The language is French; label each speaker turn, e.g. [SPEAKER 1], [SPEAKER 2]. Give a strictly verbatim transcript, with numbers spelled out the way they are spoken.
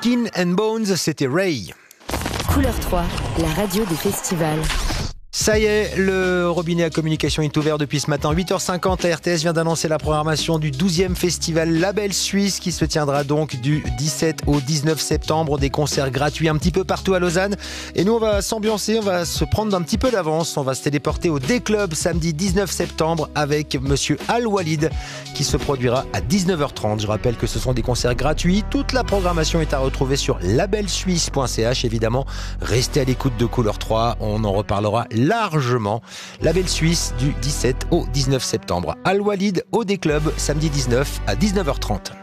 [SPEAKER 1] Skin and Bones, c'était Ray.
[SPEAKER 2] Couleur trois, la radio des festivals.
[SPEAKER 1] Ça y est, le robinet à communication est ouvert depuis ce matin. huit heures cinquante, la R T S vient d'annoncer la programmation du douzième festival Label Suisse qui se tiendra donc du dix-sept au dix-neuf septembre. Des concerts gratuits un petit peu partout à Lausanne. Et nous, on va s'ambiancer, on va se prendre d'un petit peu d'avance. On va se téléporter au D-Club samedi dix-neuf septembre avec Monsieur Al Walid qui se produira à dix-neuf heures trente. Je rappelle que ce sont des concerts gratuits. Toute la programmation est à retrouver sur label suisse point c h. Évidemment, restez à l'écoute de Couleur trois. On en reparlera largement. Label Suisse du dix-sept au dix-neuf septembre. Al Walid au D-Club samedi dix-neuf à dix-neuf heures trente.